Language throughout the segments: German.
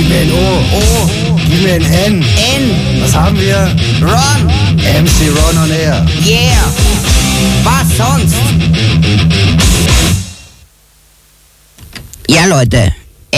Gib mir ein O. O. Gib mir ein N. N. Was haben wir? Ron. MC Ron on Air. Yeah. Was sonst? Ja, Leute.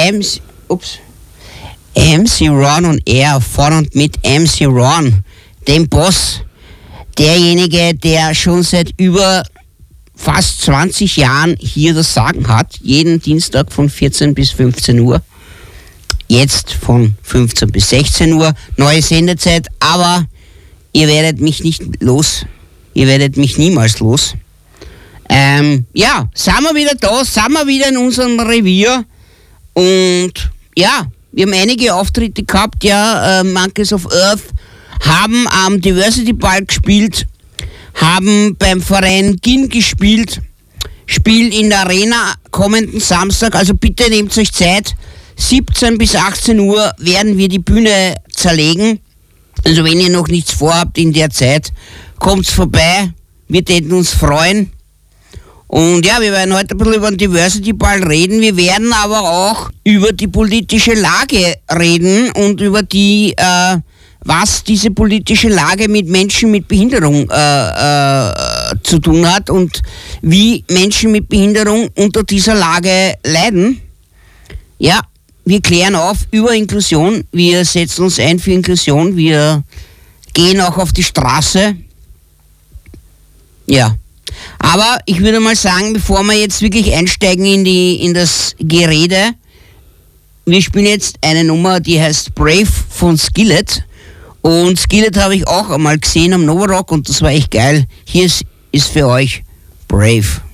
MC Ron on Air, von und mit MC Ron, dem Boss. Derjenige, der schon seit über fast 20 Jahren hier das Sagen hat. Jeden Dienstag von 14 bis 15 Uhr. Jetzt von 15 bis 16 Uhr. Neue Sendezeit, aber ihr werdet mich nicht los. Ihr werdet mich niemals los. Ja, sind wir wieder da, sind wir wieder in unserem Revier. Und ja, wir haben einige Auftritte gehabt, ja. Monkeys of Earth haben am Diversity Ball gespielt, haben beim Verein GIN gespielt, spielen in der Arena kommenden Samstag, also bitte nehmt euch Zeit, 17 bis 18 Uhr werden wir die Bühne zerlegen, also wenn ihr noch nichts vorhabt in der Zeit, kommt's vorbei, wir täten uns freuen. Und ja, wir werden heute ein bisschen über den Diversity Ball reden, wir werden aber auch über die politische Lage reden und über die was diese politische Lage mit Menschen mit Behinderung zu tun hat und wie Menschen mit Behinderung unter dieser Lage leiden. Ja, wir klären auf über Inklusion, wir setzen uns ein für Inklusion, wir gehen auch auf die Straße. Ja, aber ich würde mal sagen, bevor wir jetzt wirklich einsteigen in das Gerede, wir spielen jetzt eine Nummer, die heißt Brave von Skillet. Und Skillet habe ich auch einmal gesehen am Novarock und das war echt geil. Hier ist für euch Brave.